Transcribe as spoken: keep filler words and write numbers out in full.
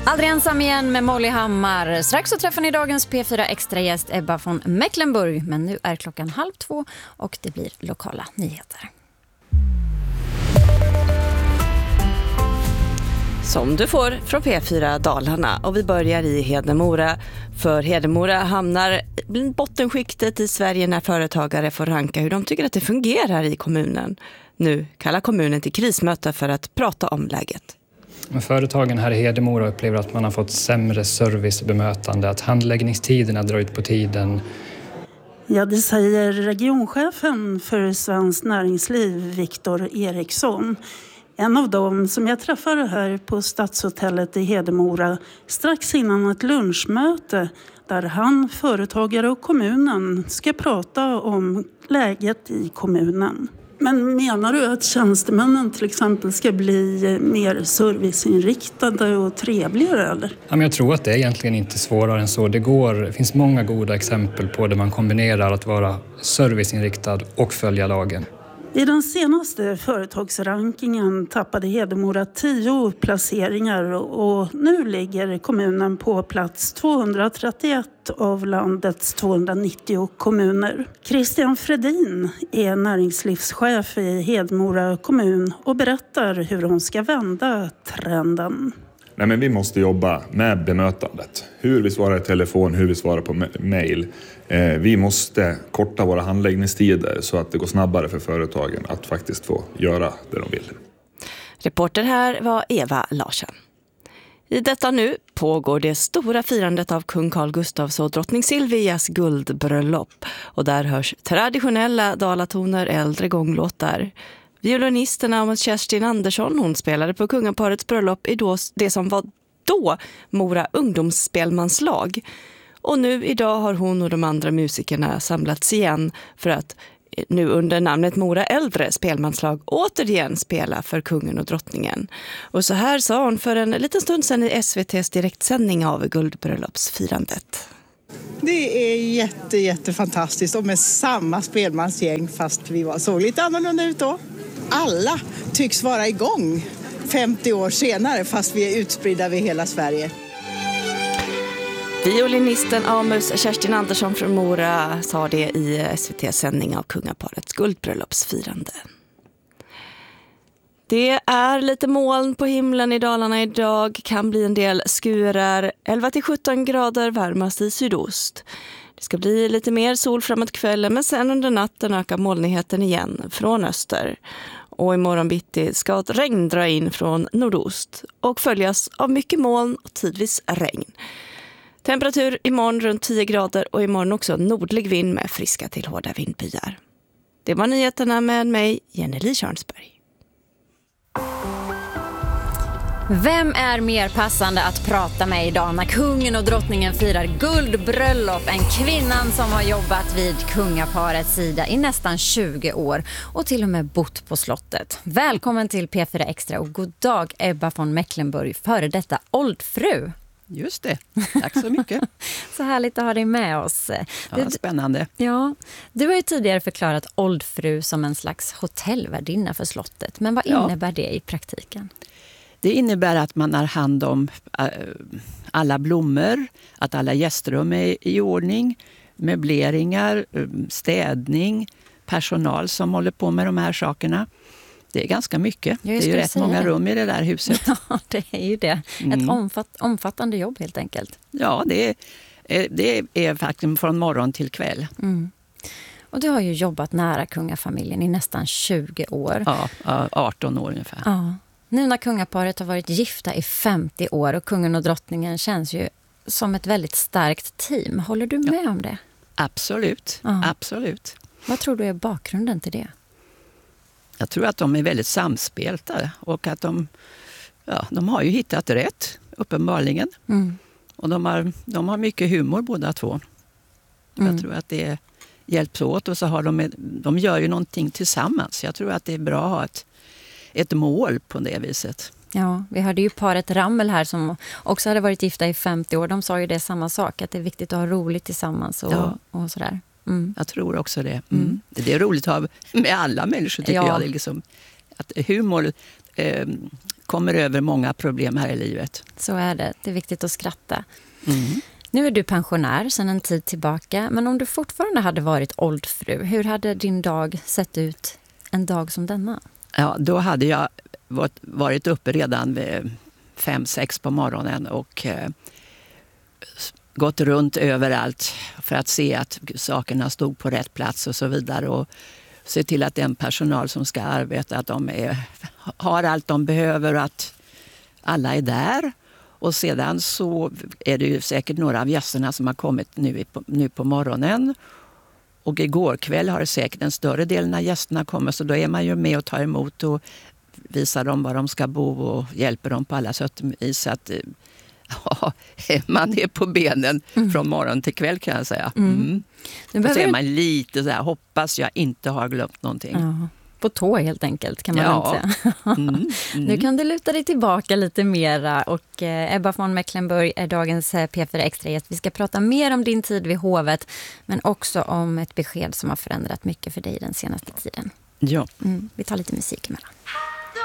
Aldrig ensam igen med Molly Hammar. Strax så träffar ni dagens P fyra Extra-gäst Ebba von Mecklenburg. Men nu är klockan halv två och det blir lokala nyheter. Som du får från P fyra Dalarna. Och vi börjar i Hedemora. För Hedemora hamnar i bottenskiktet i Sverige när företagare får ranka hur de tycker att det fungerar i kommunen. Nu kallar kommunen till krismöte för att prata om läget. Men företagen här i Hedemora upplever att man har fått sämre service och bemötande, att handläggningstiderna drar ut på tiden. Ja, det säger regionchefen för Svenskt Näringsliv, Viktor Eriksson. En av dem som jag träffade här på Stadshotellet i Hedemora strax innan ett lunchmöte där han, företagare och kommunen ska prata om läget i kommunen. Men menar du att tjänstemännen till exempel ska bli mer serviceinriktade och trevligare eller? Ja, men jag tror att det är egentligen inte svårare än så. Det går, det finns många goda exempel på där man kombinerar att vara serviceinriktad och följa lagen. I den senaste företagsrankingen tappade Hedemora tio placeringar och nu ligger kommunen på plats tvåhundratrettioett av landets tvåhundranittio kommuner. Christian Fredin är näringslivschef i Hedemora kommun och berättar hur de ska vända trenden. Nej, men vi måste jobba med bemötandet. Hur vi svarar i telefon, hur vi svarar på mejl. Eh, vi måste korta våra handläggningstider så att det går snabbare för företagen att faktiskt få göra det de vill. Reporter här var Eva Larsson. I detta nu pågår det stora firandet av kung Carl Gustafs och drottning Silvias guldbröllop. Och där hörs traditionella dalatoner, äldre gånglåtar. Violinisterna om Kerstin Andersson, hon spelade på kungaparets bröllop i då, det som var då Mora ungdomsspelmanslag. Och nu idag har hon och de andra musikerna samlats igen för att nu under namnet Mora äldre spelmanslag återigen spela för kungen och drottningen. Och så här sa hon för en liten stund sedan i S V T:s direktsändning av guldbröllopsfirandet. Det är jätte, jätte fantastiskt och med samma spelmansgäng fast vi var så lite annorlunda ut då. Alla tycks vara igång femtio år senare fast vi är utspridda över hela Sverige. Violinisten Amus Kerstin Andersson från Mora sa det i S V T:s sändning av kungaparets guldbröllopsfirande. Det är lite moln på himlen i Dalarna idag, kan bli en del skurar, elva till sjutton grader varmast i sydost. Det ska bli lite mer sol framåt kvällen men sen under natten ökar molnigheten igen från öster. Och imorgon bitti ska ett regn dra in från nordost och följas av mycket moln och tidvis regn. Temperatur imorgon runt tio grader och imorgon också nordlig vind med friska till hårda vindbyar. Det var nyheterna med mig, Jenny Li Tjörnsberg. Vem är mer passande att prata med idag när kungen och drottningen firar guldbröllop än kvinnan som har jobbat vid kungaparets sida i nästan tjugo år och till och med bott på slottet. Välkommen till P fyra Extra och god dag Ebba von Mecklenburg, före detta oldfru. Just det, tack så mycket. Så härligt att ha dig med oss. Ja, du, spännande. Ja, du har ju tidigare förklarat oldfru som en slags hotellvärdinna för slottet. Men vad innebär ja. det i praktiken? Det innebär att man har hand om alla blommor, att alla gästrum är i ordning, möbleringar, städning, personal som håller på med de här sakerna. Det är ganska mycket. Det är ju rätt många det. rum i det där huset. Ja, det är ju det. Mm. Ett omfatt, omfattande jobb helt enkelt. Ja, det är, det är faktiskt från morgon till kväll. Mm. Och du har ju jobbat nära kungafamiljen i nästan tjugo år. Ja, arton år ungefär. Ja. Nu när kungaparet har varit gifta i femtio år och kungen och drottningen känns ju som ett väldigt starkt team. Håller du med ja. om det? Absolut, ja. absolut. Vad tror du är bakgrunden till det? Jag tror att de är väldigt samspelta och att de, ja, de har ju hittat rätt, uppenbarligen. Mm. Och de har, de har mycket humor båda två. Mm. Jag tror att det hjälps åt och så har de, de gör ju någonting tillsammans. Jag tror att det är bra att ha ett, ett mål på det viset. Ja, vi hörde ju paret Rammel här som också hade varit gifta i femtio år. De sa ju det samma sak, att det är viktigt att ha roligt tillsammans och, ja. och sådär. Mm. Jag tror också det. Mm. Mm. Det är roligt att ha med alla människor tycker ja. jag. Det är liksom, att humor, eh, kommer över många problem här i livet. Så är det. Det är viktigt att skratta. Mm. Nu är du pensionär sedan en tid tillbaka. Men om du fortfarande hade varit oldfru, hur hade din dag sett ut en dag som denna? Ja, då hade jag varit uppe redan vid fem, sex på morgonen och eh, gått runt överallt för att se att sakerna stod på rätt plats och så vidare. Och se till att den personal som ska arbeta, att de är, har allt de behöver och att alla är där. Och sedan så är det ju säkert några av gästerna som har kommit nu på, nu på morgonen. Och igår kväll har det säkert den större delen av gästerna kommit, så då är man ju med och tar emot och visar dem var de ska bo och hjälper dem på alla sätt och vis. Så att ja, man är på benen mm. från morgon till kväll, kan jag säga. Mm. Mm. Nu och så är man lite så här, hoppas jag inte har glömt någonting. Ja. På tå helt enkelt, kan man ja. inte säga. Mm. Mm. Nu kan du luta dig tillbaka lite mera. Och eh, Ebba von Mecklenburg är dagens eh, P fyra Extra-gäst. Vi ska prata mer om din tid vid hovet, men också om ett besked som har förändrat mycket för dig den senaste tiden. Ja. Mm. Vi tar lite musik emellan.